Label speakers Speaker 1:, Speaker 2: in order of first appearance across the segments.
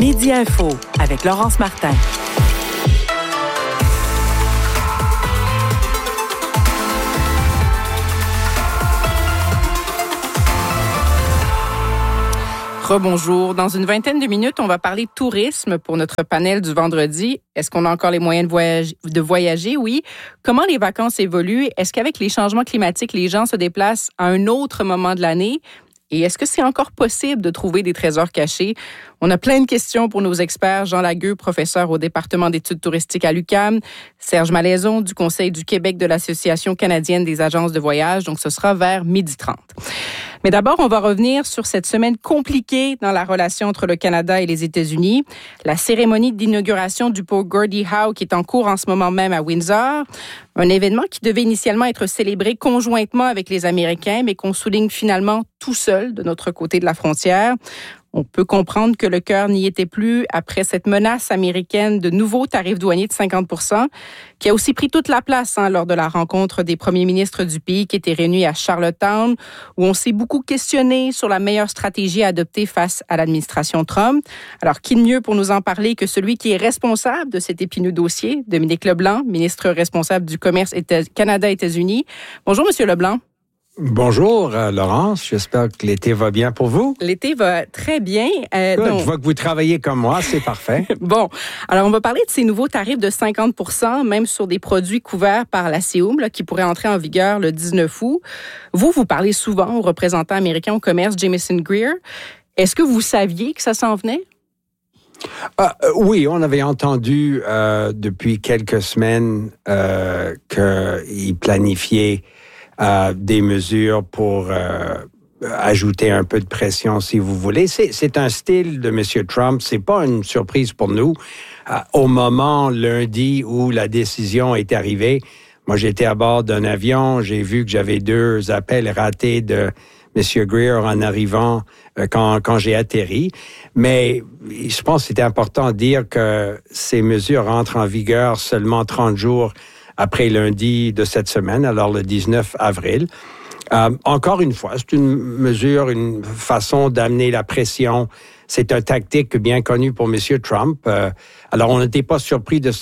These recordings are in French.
Speaker 1: Midi Info avec Laurence Martin.
Speaker 2: Rebonjour. Dans une vingtaine de minutes, on va parler tourisme pour notre panel du vendredi. Est-ce qu'on a encore les moyens de voyager? Oui. Comment les vacances évoluent? Est-ce qu'avec les changements climatiques, les gens se déplacent à un autre moment de l'année? Et est-ce que c'est encore possible de trouver des trésors cachés? On a plein de questions pour nos experts. Jean Lagueux, professeur au département d'études touristiques à l'UQAM. Serge Malaison du Conseil du Québec de l'Association canadienne des agences de voyage. Donc, ce sera vers 12h30. Mais d'abord, on va revenir sur cette semaine compliquée dans la relation entre le Canada et les États-Unis. La cérémonie d'inauguration du pont Gordie Howe qui est en cours en ce moment même à Windsor. Un événement qui devait initialement être célébré conjointement avec les Américains, mais qu'on souligne finalement tout seul de notre côté de la frontière. On peut comprendre que le cœur n'y était plus après cette menace américaine de nouveaux tarifs douaniers de 50%, qui a aussi pris toute la place lors de la rencontre des premiers ministres du pays qui était réunis à Charlottetown, où on s'est beaucoup questionné sur la meilleure stratégie à adopter face à l'administration Trump. Alors, qui de mieux pour nous en parler que celui qui est responsable de cet épineux dossier, Dominique Leblanc, ministre responsable du commerce Canada-États-Unis. Bonjour, Monsieur Leblanc.
Speaker 3: Bonjour, Laurence. J'espère que l'été va bien pour vous.
Speaker 2: L'été va très bien.
Speaker 3: Je vois que vous travaillez comme moi, c'est parfait.
Speaker 2: Bon, alors on va parler de ces nouveaux tarifs de 50%, même sur des produits couverts par la CEUM, qui pourraient entrer en vigueur le 19 août. Vous parlez souvent aux représentants américains au commerce, Jamieson Greer. Est-ce que vous saviez que ça s'en venait?
Speaker 3: Oui, on avait entendu depuis quelques semaines qu'ils planifiaient des mesures pour ajouter un peu de pression, si vous voulez. C'est un style de M. Trump. C'est pas une surprise pour nous. Au moment lundi où la décision est arrivée, moi, j'étais à bord d'un avion. J'ai vu que j'avais 2 appels ratés de M. Greer en arrivant quand j'ai atterri. Mais je pense que c'était important de dire que ces mesures entrent en vigueur seulement 30 jours après lundi de cette semaine, alors le 19 avril. Encore une fois, c'est une mesure, une façon d'amener la pression. C'est une tactique bien connue pour M. Trump. Alors, on n'était pas surpris de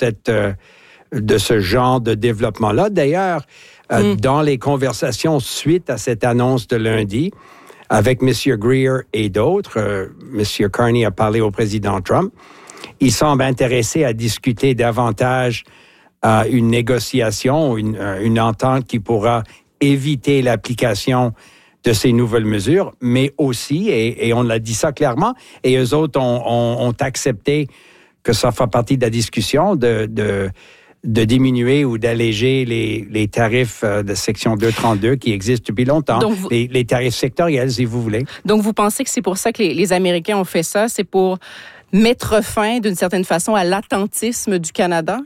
Speaker 3: ce genre de développement-là. D'ailleurs, dans les conversations suite à cette annonce de lundi, avec M. Greer et d'autres, M. Carney a parlé au président Trump. Il semble intéressé à discuter davantage une négociation, une entente qui pourra éviter l'application de ces nouvelles mesures, mais aussi, et on a dit ça clairement, et eux autres ont accepté que ça fait partie de la discussion de diminuer ou d'alléger les tarifs de section 232 qui existent depuis longtemps, les tarifs sectoriels, si vous voulez.
Speaker 2: Donc, vous pensez que c'est pour ça que les Américains ont fait ça? C'est pour mettre fin, d'une certaine façon, à l'attentisme du Canada?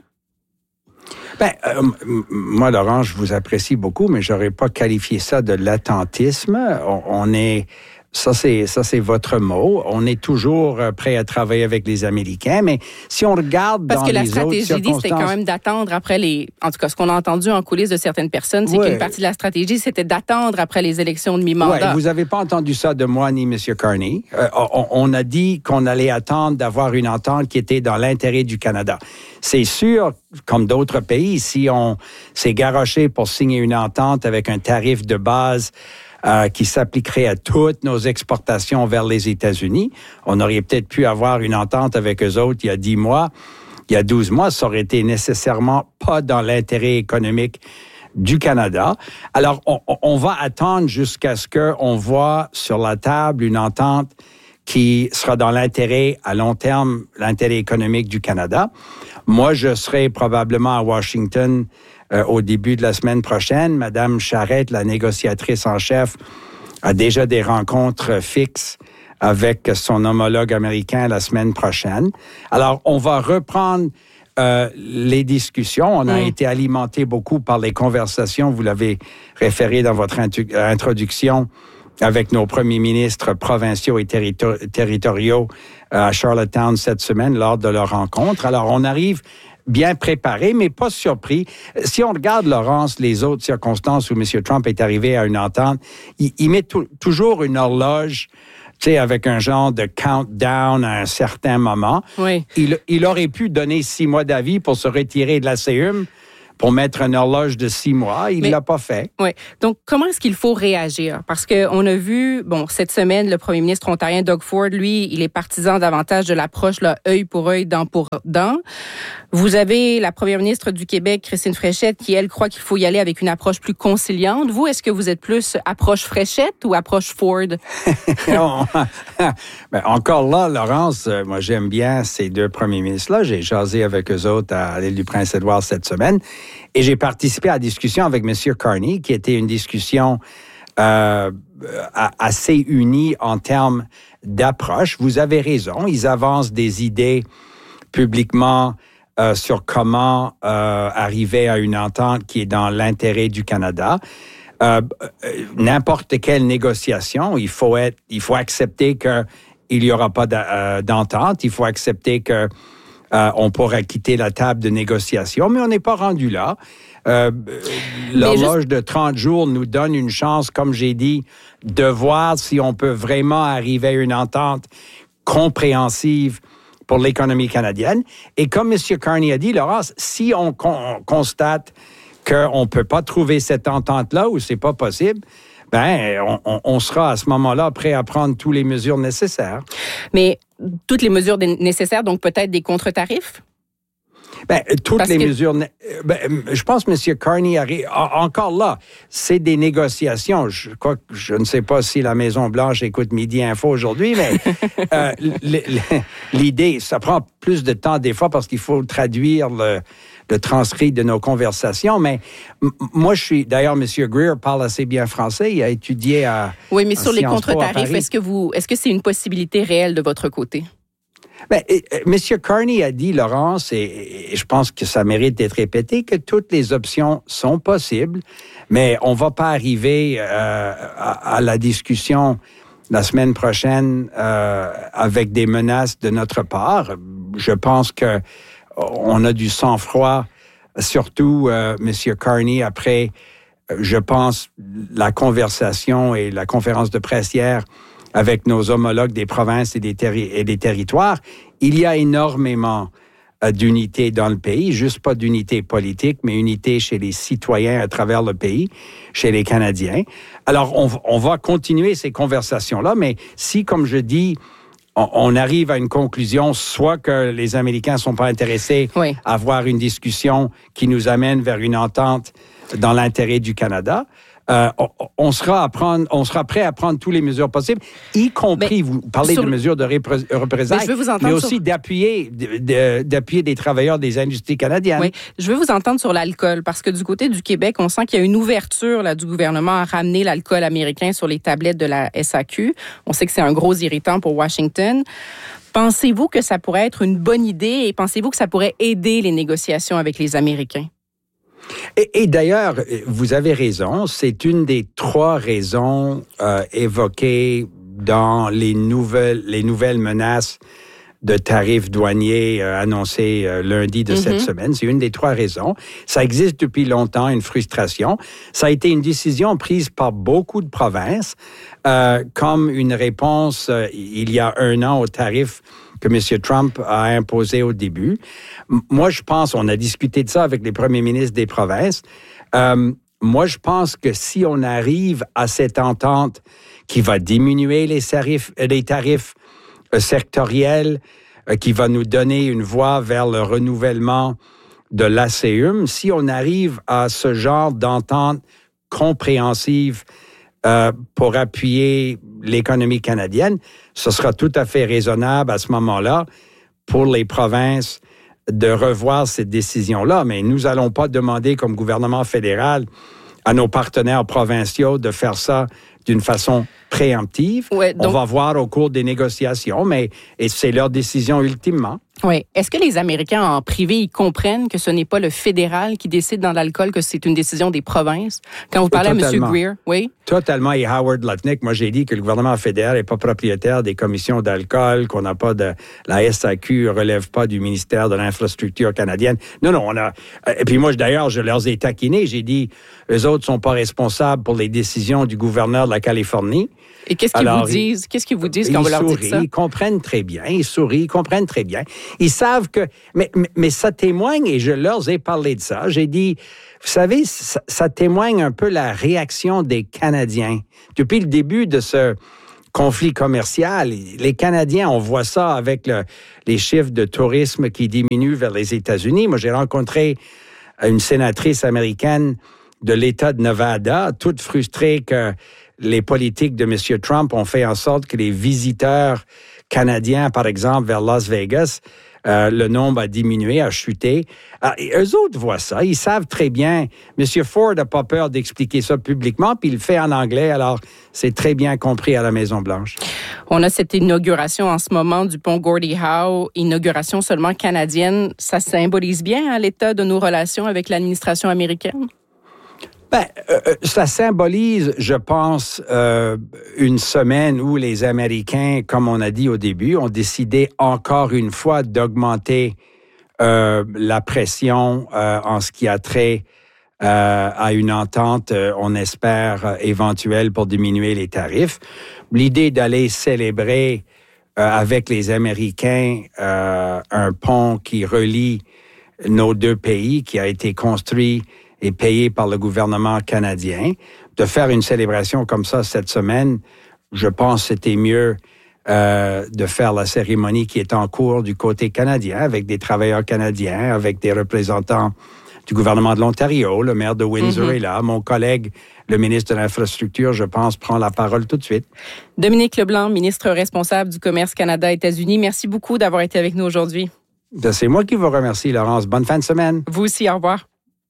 Speaker 3: Moi, Laurent, je vous apprécie beaucoup, mais j'aurais pas qualifié ça de l'attentisme. Ça, c'est votre mot. On est toujours prêt à travailler avec les Américains, mais si on regarde dans les autres circonstances...
Speaker 2: Parce que la stratégie, c'était quand même d'attendre après en tout cas, ce qu'on a entendu en coulisses de certaines personnes, c'est qu'une partie de la stratégie, c'était d'attendre après les élections de mi-mandat.
Speaker 3: Vous n'avez pas entendu ça de moi ni M. Carney. On a dit qu'on allait attendre d'avoir une entente qui était dans l'intérêt du Canada. C'est sûr, comme d'autres pays, si on s'est garoché pour signer une entente avec un tarif de base qui s'appliquerait à toutes nos exportations vers les États-Unis. On aurait peut-être pu avoir une entente avec eux autres il y a 10 mois, il y a 12 mois. Ça aurait été nécessairement pas dans l'intérêt économique du Canada. Alors, on va attendre jusqu'à ce qu'on voit sur la table une entente qui sera dans l'intérêt à long terme, l'intérêt économique du Canada. Moi, je serai probablement à Washington au début de la semaine prochaine. Madame Charette, la négociatrice en chef, a déjà des rencontres fixes avec son homologue américain la semaine prochaine. Alors, on va reprendre les discussions. On a été alimenté beaucoup par les conversations, vous l'avez référé dans votre introduction, avec nos premiers ministres provinciaux et territoriaux à Charlottetown cette semaine lors de leur rencontre. Alors, on arrive bien préparé, mais pas surpris. Si on regarde, Laurence, les autres circonstances où M. Trump est arrivé à une entente, il met toujours une horloge tu sais, avec un genre de countdown à un certain moment.
Speaker 2: Oui.
Speaker 3: Il aurait pu donner 6 mois d'avis pour se retirer de la CEUM, pour mettre une horloge de 6 mois. Il ne l'a pas fait.
Speaker 2: Oui. Donc, comment est-ce qu'il faut réagir? Parce qu'on a vu, cette semaine, le premier ministre ontarien Doug Ford, lui, il est partisan davantage de l'approche là, œil pour œil, dent pour dent. Vous avez la première ministre du Québec, Christine Fréchette, qui, elle, croit qu'il faut y aller avec une approche plus conciliante. Vous, est-ce que vous êtes plus approche Fréchette ou approche Ford?
Speaker 3: Encore là, Laurence, moi, j'aime bien ces 2 premiers ministres-là. J'ai jasé avec eux autres à l'île du Prince-Édouard cette semaine. Et j'ai participé à la discussion avec M. Carney, qui était une discussion assez unie en termes d'approche. Vous avez raison, ils avancent des idées publiquement sur comment arriver à une entente qui est dans l'intérêt du Canada. N'importe quelle négociation, il faut accepter qu'il n'y aura pas d'entente, il faut accepter que on pourra quitter la table de négociation, mais on n'est pas rendu là. L'horloge de 30 jours nous donne une chance, comme j'ai dit, de voir si on peut vraiment arriver à une entente compréhensive pour l'économie canadienne. Et comme M. Carney a dit, Laurence, si on constate qu'on ne peut pas trouver cette entente-là ou c'est pas possible, on sera à ce moment-là prêt à prendre toutes les mesures nécessaires.
Speaker 2: Mais toutes les mesures nécessaires, donc peut-être des contre-tarifs?
Speaker 3: Mesures... je pense que M. Carney encore là, c'est des négociations. Je ne sais pas si la Maison-Blanche écoute Midi Info aujourd'hui, mais l'idée, ça prend plus de temps des fois parce qu'il faut traduire le transcrit de nos conversations, mais moi, d'ailleurs, M. Greer parle assez bien français, il a étudié à
Speaker 2: Oui, mais sur les contre-tarifs, est-ce que c'est une possibilité réelle de votre côté?
Speaker 3: M. Carney a dit, Laurence, et je pense que ça mérite d'être répété, que toutes les options sont possibles, mais on ne va pas arriver à la discussion la semaine prochaine avec des menaces de notre part. Je pense que on a du sang-froid, surtout M. Carney, après, je pense, la conversation et la conférence de presse hier avec nos homologues des provinces et des territoires. Il y a énormément d'unité dans le pays, juste pas d'unité politique, mais unité chez les citoyens à travers le pays, chez les Canadiens. Alors, on va continuer ces conversations-là, mais si, comme je dis, on arrive à une conclusion, soit que les Américains ne sont pas intéressés à avoir une discussion qui nous amène vers une entente dans l'intérêt du Canada, on sera prêt à prendre toutes les mesures possibles, y compris, vous parlez de mesures de représailles, mais aussi d'appuyer des travailleurs des industries canadiennes.
Speaker 2: Oui, je veux vous entendre sur l'alcool, parce que du côté du Québec, on sent qu'il y a une ouverture là, du gouvernement à ramener l'alcool américain sur les tablettes de la SAQ. On sait que c'est un gros irritant pour Washington. Pensez-vous que ça pourrait être une bonne idée et pensez-vous que ça pourrait aider les négociations avec les Américains?
Speaker 3: Et d'ailleurs, vous avez raison, c'est une des 3 raisons évoquées dans les nouvelles menaces de tarifs douaniers annoncés lundi de cette semaine. C'est une des 3 raisons. Ça existe depuis longtemps, une frustration. Ça a été une décision prise par beaucoup de provinces comme une réponse il y a 1 an aux tarifs que M. Trump a imposé au début. Moi, je pense, on a discuté de ça avec les premiers ministres des provinces. Moi, je pense que si on arrive à cette entente qui va diminuer les tarifs sectoriels, qui va nous donner une voie vers le renouvellement de l'ACEUM, si on arrive à ce genre d'entente compréhensive pour appuyer l'économie canadienne, ce sera tout à fait raisonnable à ce moment-là pour les provinces de revoir cette décision-là. Mais nous n'allons pas demander comme gouvernement fédéral à nos partenaires provinciaux de faire ça d'une façon préemptive. Ouais, donc, on va voir au cours des négociations, mais c'est leur décision ultimement.
Speaker 2: Oui. Est-ce que les Américains en privé, ils comprennent que ce n'est pas le fédéral qui décide dans l'alcool, que c'est une décision des provinces? Quand vous parlez à M. Greer, oui?
Speaker 3: Totalement. Et Howard Lutnick, moi j'ai dit que le gouvernement fédéral n'est pas propriétaire des commissions d'alcool, qu'on n'a pas de... La SAQ ne relève pas du ministère de l'Infrastructure canadienne. Non, on a... Et puis moi, d'ailleurs, je leur ai taquinés. J'ai dit, eux autres ne sont pas responsables pour les décisions du gouverneur de la la Californie.
Speaker 2: Et qu'est-ce qu'ils vous disent? Qu'est-ce qu'ils vous disent quand vous leur dites ça?
Speaker 3: Ils comprennent très bien. Ils sourient, ils comprennent très bien. Ils savent que... Mais ça témoigne, et je leur ai parlé de ça. J'ai dit, vous savez, ça témoigne un peu la réaction des Canadiens. Depuis le début de ce conflit commercial, les Canadiens, on voit ça avec les chiffres de tourisme qui diminuent vers les États-Unis. Moi, j'ai rencontré une sénatrice américaine de l'État de Nevada, toute frustrée que les politiques de M. Trump ont fait en sorte que les visiteurs canadiens, par exemple, vers Las Vegas, le nombre a diminué, a chuté. Eux autres voient ça. Ils savent très bien. M. Ford n'a pas peur d'expliquer ça publiquement, puis il le fait en anglais, alors c'est très bien compris à la Maison-Blanche.
Speaker 2: On a cette inauguration en ce moment du pont Gordie Howe, inauguration seulement canadienne. Ça symbolise bien l'état de nos relations avec l'administration américaine?
Speaker 3: Ça symbolise, je pense, une semaine où les Américains, comme on a dit au début, ont décidé encore une fois d'augmenter la pression en ce qui a trait à une entente, on espère, éventuelle pour diminuer les tarifs. L'idée d'aller célébrer avec les Américains un pont qui relie nos deux pays, qui a été construit et payé par le gouvernement canadien. De faire une célébration comme ça cette semaine, je pense que c'était mieux de faire la cérémonie qui est en cours du côté canadien, avec des travailleurs canadiens, avec des représentants du gouvernement de l'Ontario. Le maire de Windsor est là. Mon collègue, le ministre de l'Infrastructure, je pense, prend la parole tout de suite.
Speaker 2: Dominique Leblanc, ministre responsable du commerce Canada-États-Unis, merci beaucoup d'avoir été avec nous aujourd'hui.
Speaker 3: C'est moi qui vous remercie, Laurence. Bonne fin de semaine.
Speaker 2: Vous aussi, au revoir.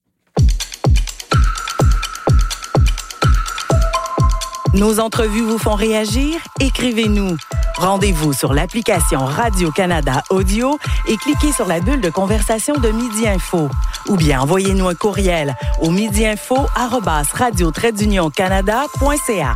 Speaker 1: Nos entrevues vous font réagir? Écrivez-nous. Rendez-vous sur l'application Radio-Canada Audio et cliquez sur la bulle de conversation de Midi Info. Ou bien envoyez-nous un courriel au midiinfo@radio-canada.ca.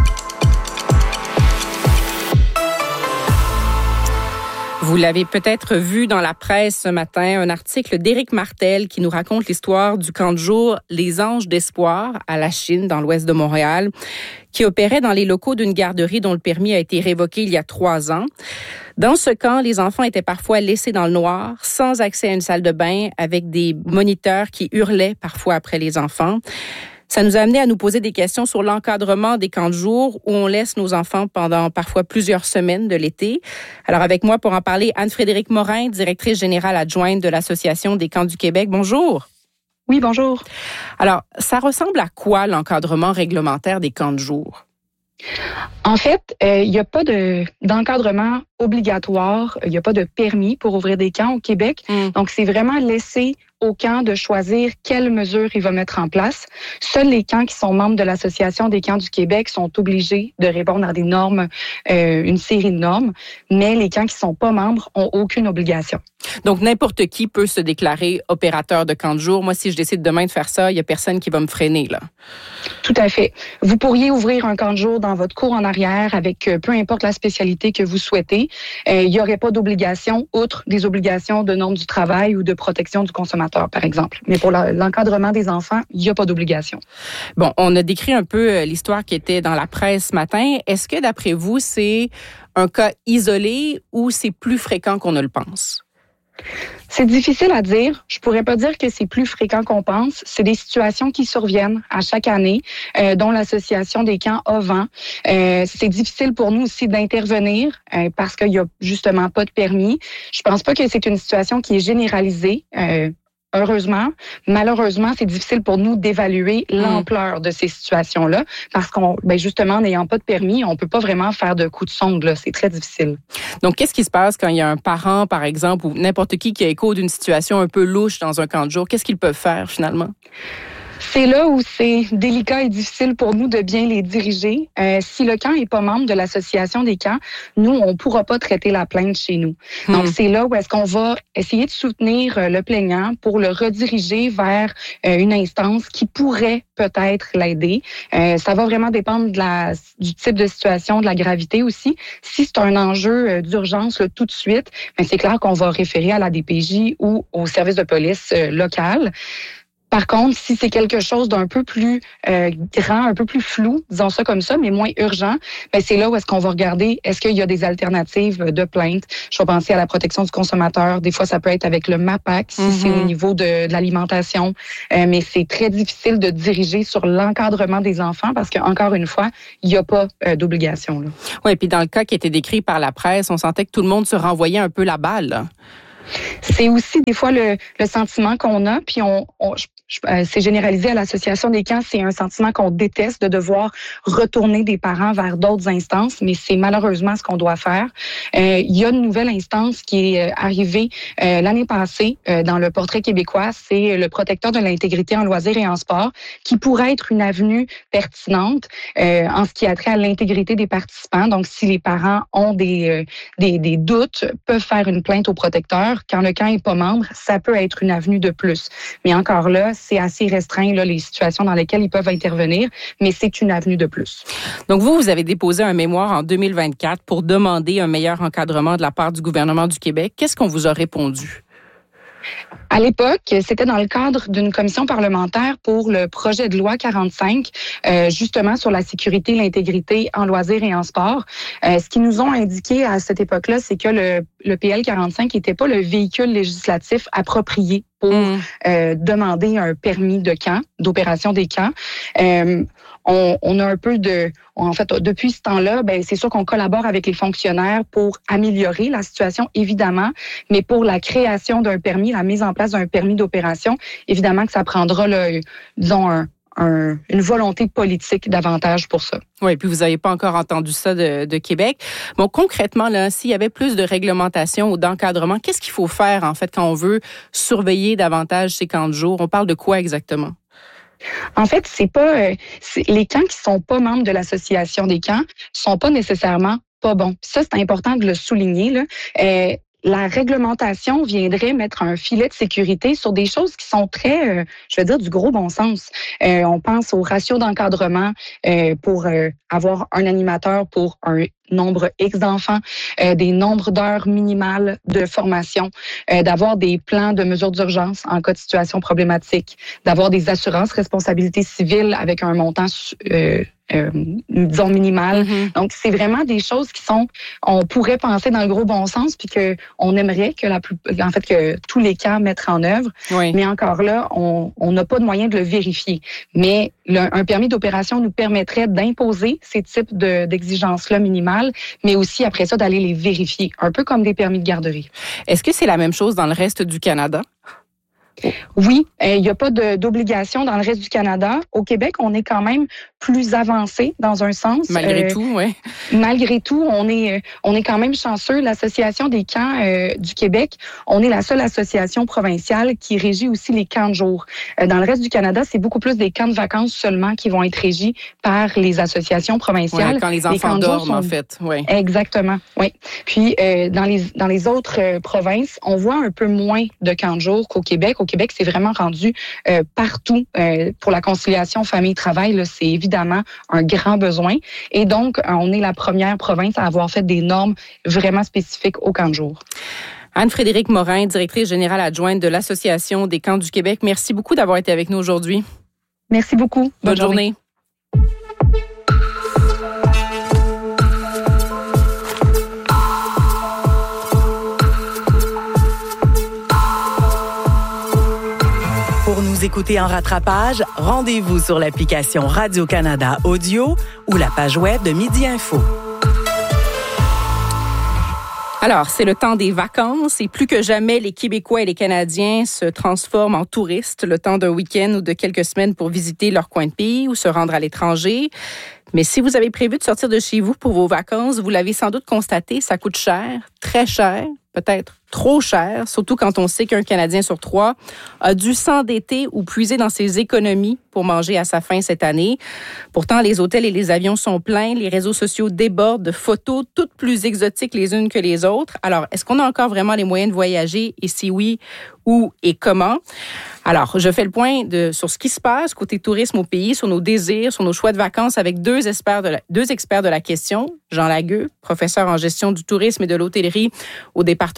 Speaker 2: Vous l'avez peut-être vu dans la presse ce matin, un article d'Éric Martel qui nous raconte l'histoire du camp de jour Les Anges d'Espoir à La Chine, dans l'ouest de Montréal, qui opérait dans les locaux d'une garderie dont le permis a été révoqué il y a 3 ans. Dans ce camp, les enfants étaient parfois laissés dans le noir, sans accès à une salle de bain, avec des moniteurs qui hurlaient parfois après les enfants. Ça nous a amené à nous poser des questions sur l'encadrement des camps de jour où on laisse nos enfants pendant parfois plusieurs semaines de l'été. Alors avec moi pour en parler, Anne-Frédérique Morin, directrice générale adjointe de l'Association des camps du Québec. Bonjour.
Speaker 4: Oui, bonjour.
Speaker 2: Alors, ça ressemble à quoi l'encadrement réglementaire des camps de jour?
Speaker 4: En fait, il n'y a pas d'encadrement obligatoire, il n'y a pas de permis pour ouvrir des camps au Québec. Donc, c'est vraiment laissé au camp de choisir quelles mesures il va mettre en place. Seuls les camps qui sont membres de l'Association des camps du Québec sont obligés de répondre à des normes, une série de normes, mais les camps qui ne sont pas membres ont aucune obligation.
Speaker 2: Donc, n'importe qui peut se déclarer opérateur de camp de jour. Moi, si je décide demain de faire ça, il n'y a personne qui va me freiner, là.
Speaker 4: Tout à fait. Vous pourriez ouvrir un camp de jour dans votre cour en arrière avec peu importe la spécialité que vous souhaitez. Il n'y aurait pas d'obligation, outre des obligations de normes du travail ou de protection du consommateur, par exemple. Mais pour l'encadrement des enfants, il n'y a pas d'obligation.
Speaker 2: Bon, on a décrit un peu l'histoire qui était dans la presse ce matin. Est-ce que, d'après vous, c'est un cas isolé ou c'est plus fréquent qu'on ne le pense?
Speaker 4: C'est difficile à dire. Je pourrais pas dire que c'est plus fréquent qu'on pense. C'est des situations qui surviennent à chaque année, dont l'Association des camps a vent. C'est difficile pour nous aussi d'intervenir parce qu'il y a justement pas de permis. Je pense pas que c'est une situation qui est généralisée. Heureusement, malheureusement, c'est difficile pour nous d'évaluer l'ampleur de ces situations-là parce justement, n'ayant pas de permis, on peut pas vraiment faire de coups de sonde, là. C'est très difficile.
Speaker 2: Donc, qu'est-ce qui se passe quand il y a un parent, par exemple, ou n'importe qui a écho d'une situation un peu louche dans un camp de jour? Qu'est-ce qu'ils peuvent faire, finalement?
Speaker 4: C'est là où c'est délicat et difficile pour nous de bien les diriger. Si le camp n'est pas membre de l'Association des camps, nous, on ne pourra pas traiter la plainte chez nous. Donc, c'est là où est-ce qu'on va essayer de soutenir le plaignant pour le rediriger vers une instance qui pourrait peut-être l'aider. Ça va vraiment dépendre du type de situation, de la gravité aussi. Si c'est un enjeu d'urgence là, tout de suite, c'est clair qu'on va référer à la DPJ ou au service de police local. Par contre, si c'est quelque chose d'un peu plus grand, un peu plus flou, disons ça comme ça, mais moins urgent, ben c'est là où est-ce qu'on va regarder, est-ce qu'il y a des alternatives de plainte. Je vais penser à la protection du consommateur. Des fois, ça peut être avec le MAPAC, si c'est au niveau de l'alimentation. Mais c'est très difficile de diriger sur l'encadrement des enfants parce qu'encore une fois, il n'y a pas d'obligation.
Speaker 2: Oui, puis dans le cas qui était décrit par la presse, on sentait que tout le monde se renvoyait un peu la balle, là.
Speaker 4: C'est aussi des fois le sentiment qu'on a, puis c'est généralisé à l'Association des camps, c'est un sentiment qu'on déteste de devoir retourner des parents vers d'autres instances, mais c'est malheureusement ce qu'on doit faire. Il y a une nouvelle instance qui est arrivée l'année passée dans le portrait québécois, c'est le protecteur de l'intégrité en loisirs et en sport, qui pourrait être une avenue pertinente en ce qui a trait à l'intégrité des participants. Donc, si les parents ont des doutes, peuvent faire une plainte au protecteur. Quand le camp n'est pas membre, ça peut être une avenue de plus. Mais encore là, c'est assez restreint, là, les situations dans lesquelles ils peuvent intervenir, mais c'est une avenue de plus.
Speaker 2: Donc, vous avez déposé un mémoire en 2024 pour demander un meilleur encadrement de la part du gouvernement du Québec. Qu'est-ce qu'on vous a répondu?
Speaker 4: À l'époque, c'était dans le cadre d'une commission parlementaire pour le projet de loi 45, justement sur la sécurité et l'intégrité en loisirs et en sport. Ce qu'ils nous ont indiqué à cette époque-là, c'est que le PL 45 n'était pas le véhicule législatif approprié pour demander un permis de camp, d'opération des camps. On a un peu en fait, depuis ce temps-là, ben c'est sûr qu'on collabore avec les fonctionnaires pour améliorer la situation, évidemment, mais pour la création d'un permis, la mise en place d'un permis d'opération, évidemment que ça prendra, disons, une volonté politique davantage pour ça.
Speaker 2: Oui, puis vous n'avez pas encore entendu ça de Québec. Bon, concrètement, là, s'il y avait plus de réglementation ou d'encadrement, qu'est-ce qu'il faut faire, en fait, quand on veut surveiller davantage ces camps de jour? On parle de quoi exactement?
Speaker 4: En fait, les camps qui sont pas membres de l'association des camps sont pas nécessairement pas bons. Ça, c'est important de le souligner, là. La réglementation viendrait mettre un filet de sécurité sur des choses qui sont très, je veux dire, du gros bon sens. On pense au ratio d'encadrement pour avoir un animateur pour un nombre X d'enfants, des nombres d'heures minimales de formation, d'avoir des plans de mesures d'urgence en cas de situation problématique, d'avoir des assurances responsabilité civile avec un montant disons minimal. Donc, c'est vraiment des choses qui on pourrait penser dans le gros bon sens, puis que on aimerait que tous les camps mettent en œuvre. Oui. Mais encore là, on n'a pas de moyen de le vérifier. Mais un permis d'opération nous permettrait d'imposer ces types d'exigences-là minimales, mais aussi après ça d'aller les vérifier, un peu comme des permis de garderie.
Speaker 2: Est-ce que c'est la même chose dans le reste du Canada?
Speaker 4: Oui, il n'y a pas d'obligation dans le reste du Canada. Au Québec, on est quand même plus avancé dans un sens.
Speaker 2: Malgré tout, oui.
Speaker 4: Malgré tout, on est quand même chanceux. L'Association des camps du Québec, on est la seule association provinciale qui régit aussi les camps de jour. Dans le reste du Canada, c'est beaucoup plus des camps de vacances seulement qui vont être régis par les associations provinciales.
Speaker 2: Oui, quand les enfants dorment, en fait. Oui.
Speaker 4: Exactement, oui. Puis, dans les autres provinces, on voit un peu moins de camps de jour qu'au Québec. Au Québec, c'est vraiment rendu partout. Pour la conciliation famille-travail, là, c'est évidemment un grand besoin. Et donc, on est la première province à avoir fait des normes vraiment spécifiques aux camps de jour.
Speaker 2: Anne-Frédérique Morin, directrice générale adjointe de l'Association des camps du Québec. Merci beaucoup d'avoir été avec nous aujourd'hui.
Speaker 4: Merci beaucoup.
Speaker 2: Bonne journée.
Speaker 1: Pour nous écouter en rattrapage, rendez-vous sur l'application Radio-Canada Audio ou la page web de Midi Info.
Speaker 2: Alors, c'est le temps des vacances et plus que jamais, les Québécois et les Canadiens se transforment en touristes le temps d'un week-end ou de quelques semaines pour visiter leur coin de pays ou se rendre à l'étranger. Mais si vous avez prévu de sortir de chez vous pour vos vacances, vous l'avez sans doute constaté, ça coûte cher, très cher, peut-être trop cher, surtout quand on sait qu'un Canadien sur 3 a dû s'endetter ou puiser dans ses économies pour manger à sa faim cette année. Pourtant, les hôtels et les avions sont pleins, les réseaux sociaux débordent de photos toutes plus exotiques les unes que les autres. Alors, est-ce qu'on a encore vraiment les moyens de voyager? Et si oui, où et comment? Alors, je fais le point sur ce qui se passe côté tourisme au pays, sur nos désirs, sur nos choix de vacances avec deux experts de la question. Jean Lagueux, professeur en gestion du tourisme et de l'hôtellerie au département d'études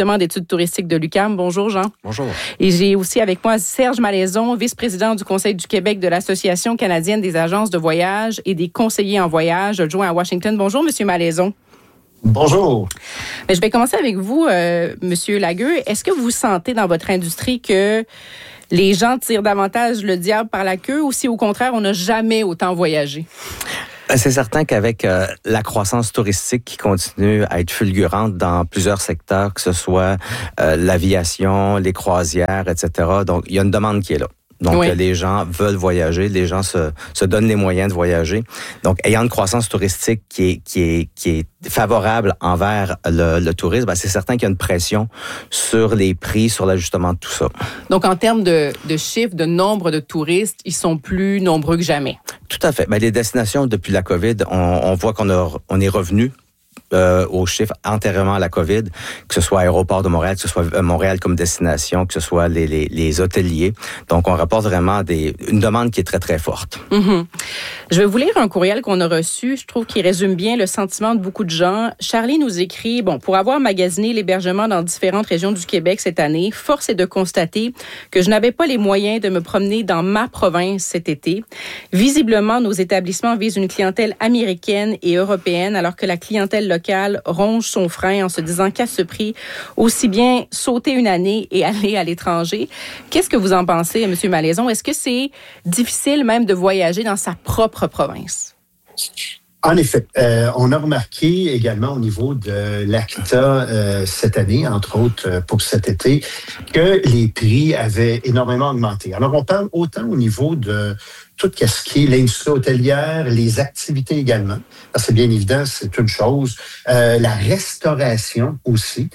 Speaker 2: touristique de l'UQAM. Bonjour, Jean.
Speaker 5: Bonjour.
Speaker 2: Et j'ai aussi avec moi Serge Malaison, vice-président du Conseil du Québec de l'Association canadienne des agences de voyage et des conseillers en voyage, adjoint à Washington. Bonjour, Monsieur Malaison.
Speaker 5: Bonjour.
Speaker 2: Mais je vais commencer avec vous, Monsieur Lagueux. Est-ce que vous sentez dans votre industrie que les gens tirent davantage le diable par la queue ou si au contraire, on n'a jamais autant voyagé?
Speaker 5: C'est certain qu'avec la croissance touristique qui continue à être fulgurante dans plusieurs secteurs, que ce soit l'aviation, les croisières, etc., donc il y a une demande qui est là. Donc, oui. Les gens veulent voyager, les gens se donnent les moyens de voyager. Donc, ayant une croissance touristique qui est favorable envers le tourisme, ben, c'est certain qu'il y a une pression sur les prix, sur l'ajustement de tout ça.
Speaker 2: Donc, en termes de chiffres, de nombre de touristes, ils sont plus nombreux que jamais.
Speaker 5: Tout à fait. Ben, les destinations, depuis la COVID, on voit qu'on est revenu aux chiffres antérieurement à la COVID, que ce soit Aéroport de Montréal, que ce soit Montréal comme destination, que ce soit les hôteliers. Donc, on rapporte vraiment une demande qui est très, très forte.
Speaker 2: Mm-hmm. Je vais vous lire un courriel qu'on a reçu. Je trouve qu'il résume bien le sentiment de beaucoup de gens. Charlie nous écrit, pour avoir magasiné l'hébergement dans différentes régions du Québec cette année, force est de constater que je n'avais pas les moyens de me promener dans ma province cet été. Visiblement, nos établissements visent une clientèle américaine et européenne, alors que la clientèle locale ronge son frein en se disant qu'à ce prix, aussi bien sauter une année et aller à l'étranger. Qu'est-ce que vous en pensez, M. Malaison? Est-ce que c'est difficile même de voyager dans sa propre province?
Speaker 6: En effet, on a remarqué également au niveau de l'ACTA cette année, entre autres pour cet été, que les prix avaient énormément augmenté. Alors, on parle autant au niveau de tout ce qui est l'industrie hôtelière, les activités également. Parce que bien évident, c'est une chose. La restauration aussi.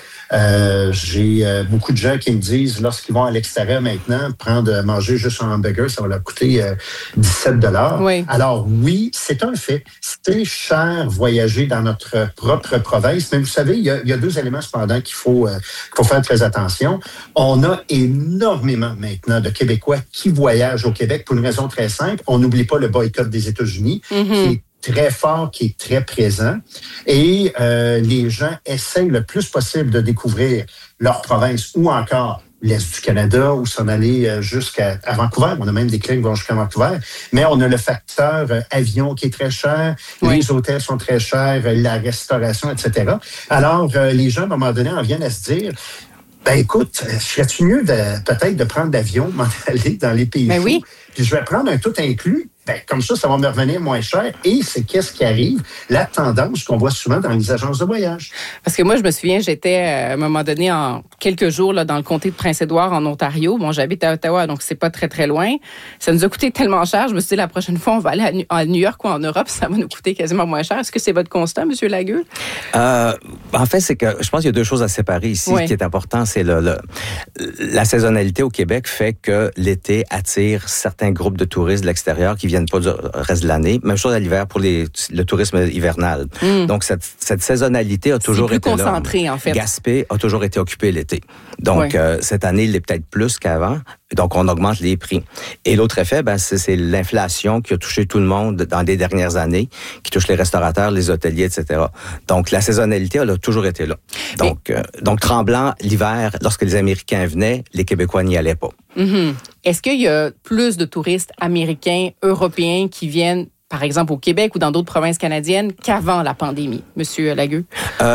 Speaker 6: J'ai beaucoup de gens qui me disent, lorsqu'ils vont à l'extérieur maintenant, manger juste un hamburger, ça va leur coûter 17 $.
Speaker 2: Oui.
Speaker 6: Alors oui, c'est un fait. C'est cher voyager dans notre propre province. Mais vous savez, il y a deux éléments cependant qu'il faut faire très attention. On a énormément maintenant de Québécois qui voyagent au Québec pour une raison très simple. On n'oublie pas le boycott des États-Unis, qui est très fort, qui est très présent. Et les gens essayent le plus possible de découvrir leur province ou encore l'Est du Canada ou s'en aller jusqu'à Vancouver. On a même des clients qui vont jusqu'à Vancouver. Mais on a le facteur avion qui est très cher. Oui. Les hôtels sont très chers, la restauration, etc. Alors, les gens, à un moment donné, en viennent à se dire... écoute, serait-tu mieux peut-être de prendre l'avion, m'en aller dans les pays chauds,
Speaker 2: oui.
Speaker 6: Puis je vais prendre un tout inclus. Comme ça va me revenir moins cher. Et c'est qu'est-ce qui arrive? La tendance qu'on voit souvent dans les agences de voyage.
Speaker 2: Parce que moi, je me souviens, j'étais à un moment donné en quelques jours là, dans le comté de Prince-Édouard en Ontario. J'habite à Ottawa, donc c'est pas très, très loin. Ça nous a coûté tellement cher. Je me suis dit, la prochaine fois, on va aller à New York ou en Europe. Ça va nous coûter quasiment moins cher. Est-ce que c'est votre constat, M. Lagueux?
Speaker 5: En fait, c'est que je pense qu'il y a deux choses à séparer ici. Oui. Ce qui est important, c'est la saisonnalité au Québec fait que l'été attire certains groupes de touristes de l'extérieur qui viennent pas du reste de l'année. Même chose à l'hiver pour le tourisme hivernal. Donc, cette saisonnalité a toujours été là.
Speaker 2: C'est plus concentré, en fait.
Speaker 5: Gaspé a toujours été occupé l'été. Donc, cette année, il est peut-être plus qu'avant. Donc, on augmente les prix. Et l'autre effet, c'est l'inflation qui a touché tout le monde dans les dernières années, qui touche les restaurateurs, les hôteliers, etc. Donc, la saisonnalité, elle a toujours été là. Donc Tremblant, l'hiver, lorsque les Américains venaient, les Québécois n'y allaient pas.
Speaker 2: Mm-hmm. Est-ce qu'il y a plus de touristes américains, européens qui viennent, par exemple, au Québec ou dans d'autres provinces canadiennes qu'avant la pandémie, M. Lagueux?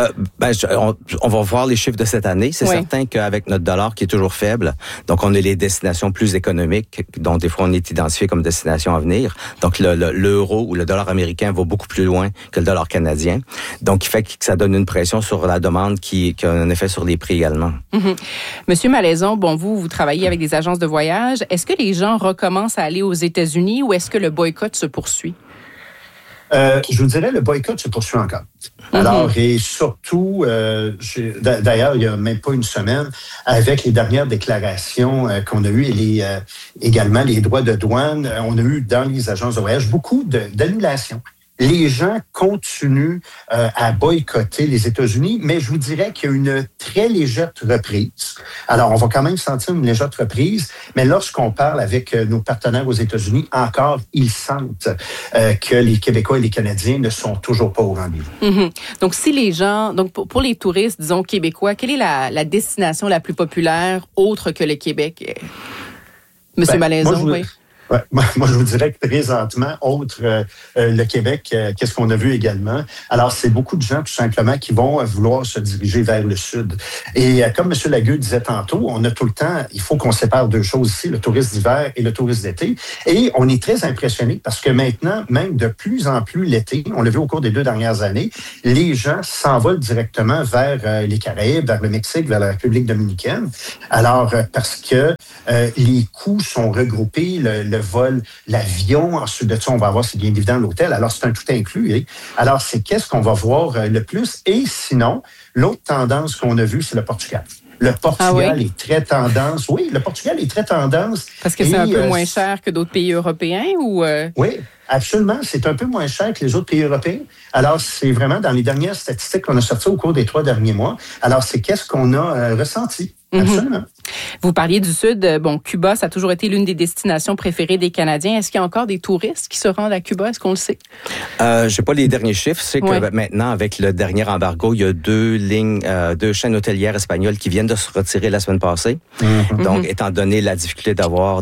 Speaker 5: On va voir les chiffres de cette année. C'est certain qu'avec notre dollar qui est toujours faible, donc on a les destinations plus économiques, dont des fois on est identifié comme destination à venir. Donc l'euro ou le dollar américain va beaucoup plus loin que le dollar canadien. Donc, il fait que ça donne une pression sur la demande qui a un effet sur les prix également.
Speaker 2: Mm-hmm. Monsieur Malaison, vous travaillez avec des agences de voyage. Est-ce que les gens recommencent à aller aux États-Unis ou est-ce que le boycott se poursuit?
Speaker 6: Je vous dirais, le boycott se poursuit encore. Alors, et surtout, d'ailleurs, il n'y a même pas une semaine, avec les dernières déclarations qu'on a eues et également les droits de douane, on a eu dans les agences de voyage beaucoup d'annulations. les gens continuent à boycotter les États-Unis, mais je vous dirais qu'il y a une très légère reprise. Alors, on va quand même sentir une légère reprise, mais lorsqu'on parle avec nos partenaires aux États-Unis, encore, ils sentent que les Québécois et les Canadiens ne sont toujours pas au rendez-vous.
Speaker 2: Mm-hmm. Donc, si les gens, donc pour les touristes, disons, québécois, quelle est la destination la plus populaire autre que le Québec? Monsieur Malaison, oui.
Speaker 6: Ouais, moi, je vous dirais que présentement, le Québec, qu'est-ce qu'on a vu également? Alors, c'est beaucoup de gens, tout simplement, qui vont vouloir se diriger vers le sud. Et comme M. Lagueux disait tantôt, on a tout le temps, il faut qu'on sépare deux choses ici, le tourisme d'hiver et le tourisme d'été. Et on est très impressionnés parce que maintenant, même de plus en plus l'été, on l'a vu au cours des 2 dernières années, les gens s'envolent directement vers les Caraïbes, vers le Mexique, vers la République dominicaine. Alors, parce que les coûts sont regroupés, le vol, l'avion, ensuite de ça, on va avoir, c'est bien évident, l'hôtel. Alors, c'est un tout inclus. Hein? Alors, c'est qu'est-ce qu'on va voir le plus? Et sinon, l'autre tendance qu'on a vue, c'est le Portugal. Le Portugal est très tendance. Oui, le Portugal est très tendance.
Speaker 2: Parce que c'est un peu moins cher que d'autres pays européens ou...
Speaker 6: Oui, absolument. C'est un peu moins cher que les autres pays européens. Alors, c'est vraiment dans les dernières statistiques qu'on a sorties au cours des 3 derniers mois. Alors, c'est qu'est-ce qu'on a ressenti. Absolument.
Speaker 2: Vous parliez du Sud. Bon, Cuba, ça a toujours été l'une des destinations préférées des Canadiens. Est-ce qu'il y a encore des touristes qui se rendent à Cuba? Est-ce qu'on le sait?
Speaker 5: J'ai pas les derniers chiffres. C'est que maintenant, avec le dernier embargo, il y a 2 chaînes hôtelières espagnoles qui viennent de se retirer la semaine passée. Donc, étant donné la difficulté d'avoir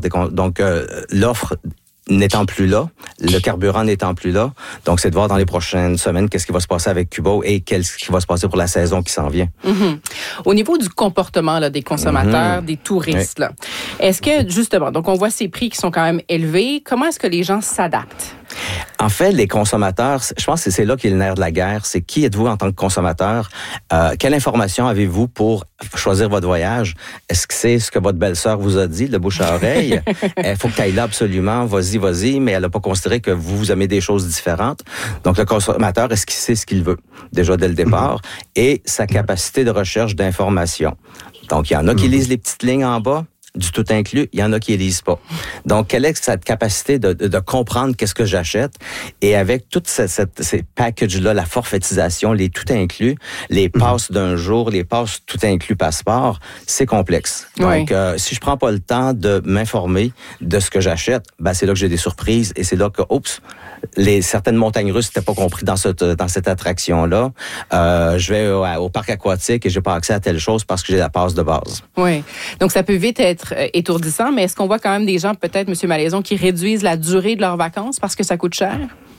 Speaker 5: l'offre n'étant plus là, le carburant n'étant plus là. Donc, c'est de voir dans les prochaines semaines qu'est-ce qui va se passer avec Cuba et qu'est-ce qui va se passer pour la saison qui s'en vient.
Speaker 2: Au niveau du comportement là, des consommateurs, des touristes, là, est-ce que, justement, donc on voit ces prix qui sont quand même élevés, comment est-ce que les gens s'adaptent?
Speaker 5: En fait, les consommateurs, je pense que c'est là qu'est le nerf de la guerre. C'est qui êtes-vous en tant que consommateur? Quelle information avez-vous pour choisir votre voyage? Est-ce que c'est ce que votre belle-sœur vous a dit, de bouche à oreille? Il faut que tu ailles là absolument, vas-y, mais elle n'a pas considéré que vous aimez des choses différentes. Donc, le consommateur, est-ce qu'il sait ce qu'il veut, déjà dès le départ? Et sa capacité de recherche d'information. Donc, il y en a qui lisent les petites lignes en bas, du tout inclus, il y en a qui ne lisent pas. Donc, quelle est cette capacité de comprendre qu'est-ce que j'achète? Et avec toutes ces packages-là, la forfaitisation, les tout inclus, les passes d'un jour, les passes tout inclus passeport, c'est complexe. Donc, si je prends pas le temps de m'informer de ce que j'achète, ben c'est là que j'ai des surprises et c'est là que, certaines montagnes russes n'étaient pas compris dans cette attraction-là. Je vais au parc aquatique et j'ai pas accès à telle chose parce que j'ai la passe de base.
Speaker 2: Oui. Donc, ça peut vite être étourdissant, mais est-ce qu'on voit quand même des gens, peut-être, M. Malaison, qui réduisent la durée de leurs vacances parce que ça coûte cher?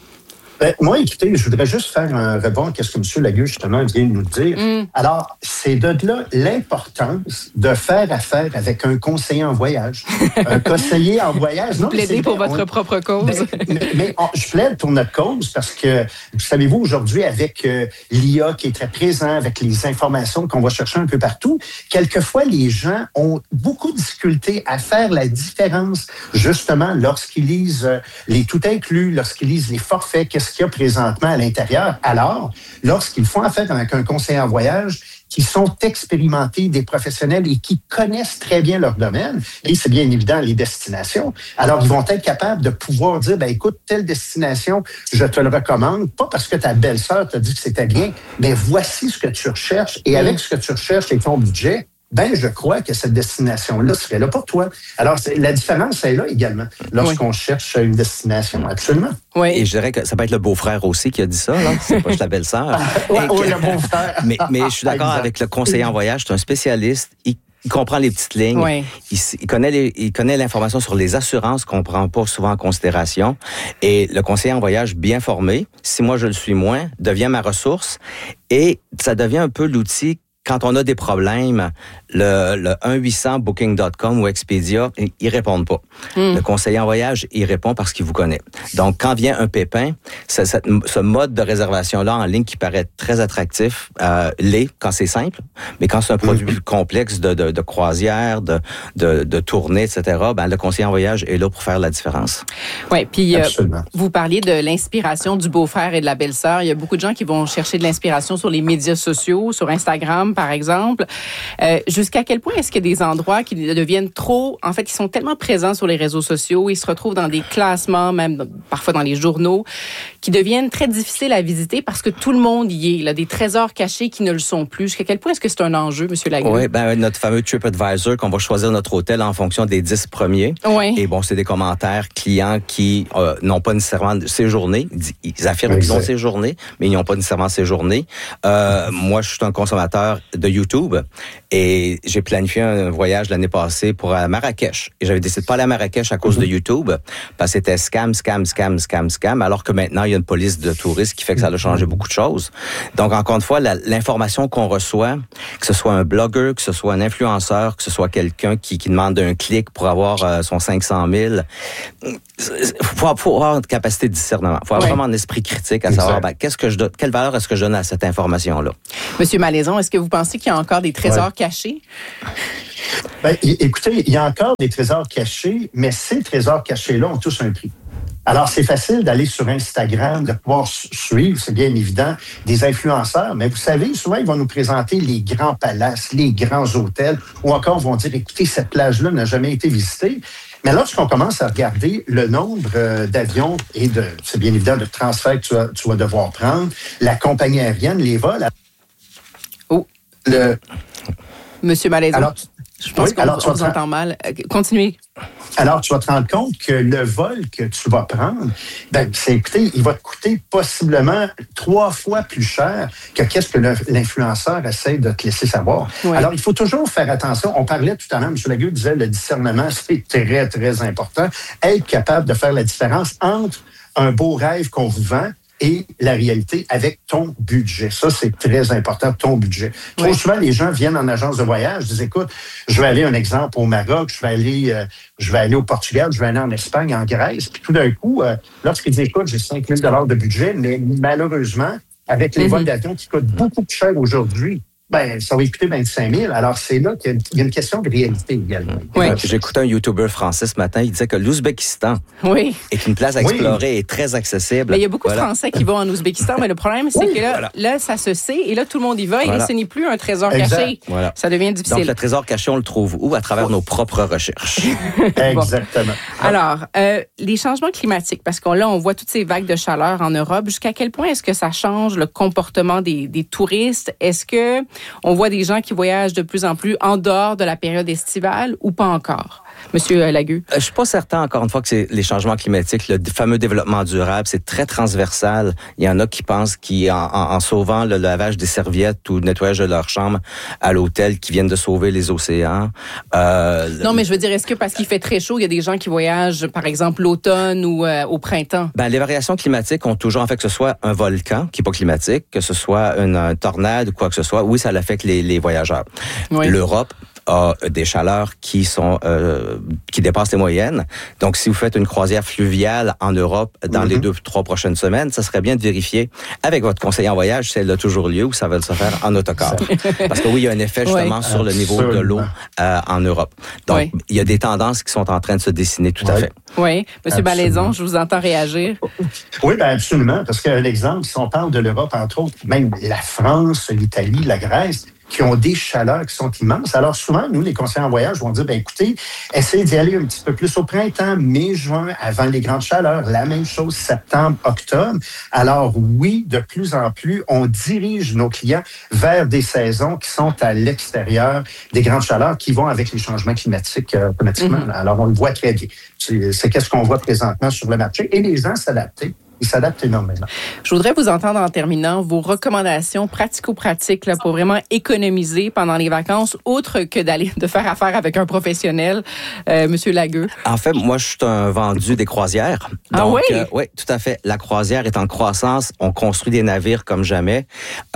Speaker 6: Moi, écoutez, je voudrais juste faire un rebond à ce que M. Lagueux, justement, vient de nous dire. Alors, c'est de là l'importance de faire affaire avec un conseiller en voyage. Un conseiller en voyage.
Speaker 2: Vous plaidez pour votre propre cause.
Speaker 6: Mais je plaide pour notre cause parce que, savez-vous, aujourd'hui, avec l'IA qui est très présent, avec les informations qu'on va chercher un peu partout, quelquefois, les gens ont beaucoup de difficultés à faire la différence, justement, lorsqu'ils lisent les tout inclus, lorsqu'ils lisent les forfaits, qu'est-ce qu'il y a présentement à l'intérieur. Alors, lorsqu'ils font affaire avec un conseiller en voyage qui sont expérimentés, des professionnels et qui connaissent très bien leur domaine, et c'est bien évident les destinations, alors ils vont être capables de pouvoir dire, écoute, telle destination, je te le recommande, pas parce que ta belle-sœur t'a dit que c'était bien, mais voici ce que tu recherches, et avec ce que tu recherches et ton budget, je crois que cette destination-là serait là pour toi. Alors, la différence est là également, lorsqu'on cherche une destination, absolument.
Speaker 5: Oui. Et je dirais que ça peut être le beau-frère aussi qui a dit ça, là. C'est pas juste la belle-sœur.
Speaker 6: Oui, le beau-frère.
Speaker 5: Mais je suis d'accord avec le conseiller en voyage, c'est un spécialiste. Il comprend les petites lignes.
Speaker 2: Oui.
Speaker 5: Il connaît l'information sur les assurances qu'on prend pas souvent en considération. Et le conseiller en voyage bien formé, si moi je le suis moins, devient ma ressource. Et ça devient un peu l'outil. Quand on a des problèmes, le 1-800-booking.com ou Expedia, ils répondent pas. Le conseiller en voyage, il répond parce qu'il vous connaît. Donc, quand vient un pépin, ce mode de réservation-là en ligne qui paraît très attractif, l'est quand c'est simple, mais quand c'est un produit plus complexe de croisière, de tournée, etc., le conseiller en voyage est là pour faire la différence.
Speaker 2: Oui, puis vous parliez de l'inspiration du beau-frère et de la belle-sœur. Il y a beaucoup de gens qui vont chercher de l'inspiration sur les médias sociaux, sur Instagram, par exemple. Jusqu'à quel point est-ce qu'il y a des endroits qui deviennent trop... En fait, ils sont tellement présents sur les réseaux sociaux, ils se retrouvent dans des classements, même parfois dans les journaux, qui deviennent très difficiles à visiter parce que tout le monde y est. Là, des trésors cachés qui ne le sont plus. Jusqu'à quel point est-ce que c'est un enjeu, M. Lagueux?
Speaker 5: Oui, notre fameux TripAdvisor, qu'on va choisir notre hôtel en fonction des 10 premiers.
Speaker 2: Oui.
Speaker 5: Et bon, c'est des commentaires clients qui n'ont pas nécessairement séjourné. Ils affirment qu'ils ont séjourné, mais ils n'ont pas nécessairement séjourné. Moi, je suis un consommateur de YouTube et j'ai planifié un voyage l'année passée pour Marrakech. Et j'avais décidé de pas aller à Marrakech à cause de YouTube parce que c'était scam, alors que maintenant, il y a une police de touristes qui fait que ça a changé beaucoup de choses. Donc, encore une fois, l'information qu'on reçoit, que ce soit un blogueur, que ce soit un influenceur, que ce soit quelqu'un qui demande un clic pour avoir son 500 000, faut avoir une capacité de discernement. Faut avoir vraiment un esprit critique à savoir quelle valeur est-ce que je donne à cette information-là.
Speaker 2: Monsieur Malaison, est-ce que vous pensez qu'il y a encore des trésors cachés?
Speaker 6: Écoutez, il y a encore des trésors cachés, mais ces trésors cachés-là ont tous un prix. Alors, c'est facile d'aller sur Instagram, de pouvoir suivre, c'est bien évident, des influenceurs, mais vous savez, souvent, ils vont nous présenter les grands palaces, les grands hôtels, ou encore vont dire, écoutez, cette plage-là n'a jamais été visitée. Mais lorsqu'on commence à regarder le nombre d'avions et c'est bien évident, de transferts que tu vas devoir prendre, la compagnie aérienne, les vols...
Speaker 2: Monsieur Malaison. Alors, je pense qu'on vous entend mal. Continuez.
Speaker 6: Alors, tu vas te rendre compte que le vol que tu vas prendre, il va te coûter possiblement 3 fois plus cher que qu'est-ce que l'influenceur essaie de te laisser savoir. Oui. Alors, il faut toujours faire attention. On parlait tout à l'heure, M. Lagueux disait, le discernement, c'est très, très important. Être capable de faire la différence entre un beau rêve qu'on vous vend et la réalité avec ton budget. Ça, c'est très important, ton budget. Trop souvent, les gens viennent en agence de voyage, disent, écoute, je vais aller, un exemple, au Maroc, je vais aller au Portugal, je vais aller en Espagne, en Grèce. Puis tout d'un coup, lorsqu'ils disent, écoute, j'ai 5 000 $ de budget, mais malheureusement, avec les vols d'avion qui coûtent beaucoup plus cher aujourd'hui, ça va coûter 25 000. Alors, c'est là qu'il y a une question de réalité également.
Speaker 5: Oui. J'écoutais un YouTuber français ce matin, il disait que l'Ouzbékistan est une place à explorer et très accessible.
Speaker 2: Mais il y a beaucoup de Français qui vont en Ouzbékistan, mais le problème, c'est que là, ça se sait, et là, tout le monde y va, et ce n'est plus un trésor caché. Voilà. Ça devient difficile.
Speaker 5: Donc, le trésor caché, on le trouve où? À travers nos propres recherches.
Speaker 6: Exactement.
Speaker 2: Alors, les changements climatiques, parce qu'on voit toutes ces vagues de chaleur en Europe, jusqu'à quel point est-ce que ça change le comportement des touristes? Est-ce que on voit des gens qui voyagent de plus en plus en dehors de la période estivale ou pas encore? Monsieur Lagueux?
Speaker 5: Je suis pas certain, encore une fois, que c'est les changements climatiques, le fameux développement durable, c'est très transversal. Il y en a qui pensent qu'en sauvant le lavage des serviettes ou le nettoyage de leur chambre à l'hôtel, qui viennent de sauver les océans.
Speaker 2: Non, mais je veux dire, est-ce que parce qu'il fait très chaud, il y a des gens qui voyagent, par exemple, l'automne ou au printemps? Les
Speaker 5: variations climatiques ont toujours, en fait, que ce soit un volcan qui est pas climatique, que ce soit une tornade ou quoi que ce soit, oui, ça l'affecte les voyageurs. Oui. L'Europe a des chaleurs qui dépassent les moyennes. Donc, si vous faites une croisière fluviale en Europe dans les 2-3 prochaines semaines, ça serait bien de vérifier avec votre conseiller en voyage si elle a toujours lieu ou ça va se faire en autocar. Parce que oui, il y a un effet justement sur le niveau de l'eau en Europe. Donc, il y a des tendances qui sont en train de se dessiner tout à fait.
Speaker 2: Oui. Monsieur Malaison, je vous entends réagir.
Speaker 6: Oui, absolument. Parce qu'un exemple, si on parle de l'Europe, entre autres, même la France, l'Italie, la Grèce, qui ont des chaleurs qui sont immenses. Alors souvent, nous, les conseillers en voyage, vont dire, écoutez, essayez d'y aller un petit peu plus au printemps, mai, juin, avant les grandes chaleurs. La même chose, septembre, octobre. Alors oui, de plus en plus, on dirige nos clients vers des saisons qui sont à l'extérieur des grandes chaleurs qui vont avec les changements climatiques automatiquement. Alors, on le voit très bien. C'est qu'est-ce qu'on voit présentement sur le marché. Et les gens s'adaptent. Ils s'adaptent énormément.
Speaker 2: Je voudrais vous entendre en terminant vos recommandations pratico-pratiques là, pour vraiment économiser pendant les vacances, autre que de faire affaire avec un professionnel, Monsieur Lagueux.
Speaker 5: En fait, moi, je suis un vendu des croisières. Donc, oui, tout à fait. La croisière est en croissance. On construit des navires comme jamais.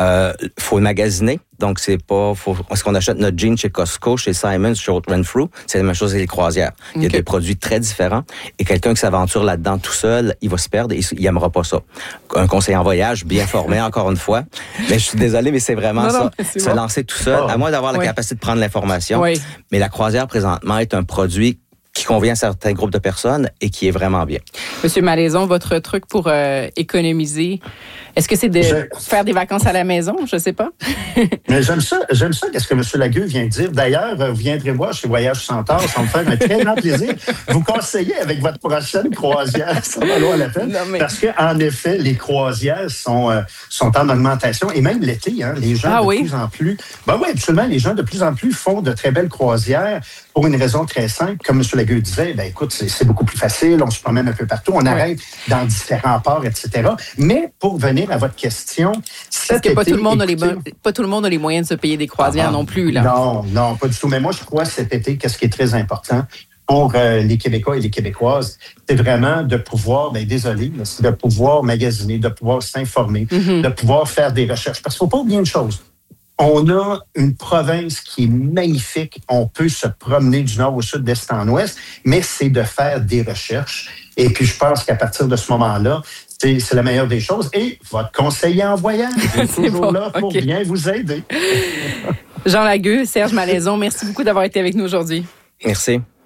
Speaker 5: Faut magasiner. Donc, est-ce qu'on achète notre jean chez Costco, chez Simons, chez Renfrew? C'est la même chose avec les croisières. Il y a des produits très différents. Et quelqu'un qui s'aventure là-dedans tout seul, il va se perdre et il n'aimera pas ça. Un conseiller en voyage, bien formé, encore une fois. Mais je suis désolé, mais c'est vraiment ça. Se lancer tout seul, à moins d'avoir la capacité de prendre l'information. Oui. Mais la croisière, présentement, est un produit qui convient à certains groupes de personnes et qui est vraiment bien.
Speaker 2: Monsieur Malaison, votre truc pour économiser, est-ce que c'est de faire des vacances à la maison? Je ne sais pas.
Speaker 6: Mais j'aime ça, qu'est-ce que M. Lagueux vient de dire. D'ailleurs, vous viendrez voir chez Voyage Centaure, ça va me faire un très grand plaisir. Vous conseillez avec votre prochaine croisière, ça va valoir la peine. Parce qu'en effet, les croisières sont en augmentation. Et même l'été, hein, les gens plus en plus... Ben oui, absolument, les gens de plus en plus font de très belles croisières pour une raison très simple. Comme M. Lagueux disait, ben écoute, c'est beaucoup plus facile, on se promène un peu partout, on arrête dans différents ports, etc. Mais pour venir à votre question,
Speaker 2: parce que pas tout le monde a les moyens de se payer des croisières non plus. Là.
Speaker 6: Non, pas du tout. Mais moi, je crois cet été, qu'est-ce qui est très important pour les Québécois et les Québécoises, c'est vraiment de pouvoir, c'est de pouvoir magasiner, de pouvoir s'informer, de pouvoir faire des recherches. Parce qu'il ne faut pas oublier une chose. On a une province qui est magnifique. On peut se promener du nord au sud, d'est en ouest, mais c'est de faire des recherches. Et puis, je pense qu'à partir de ce moment-là, c'est la meilleure des choses. Et votre conseiller en voyage est toujours là pour bien vous aider.
Speaker 2: Jean Lagueux, Serge Malaison, merci beaucoup d'avoir été avec nous aujourd'hui.
Speaker 5: Merci.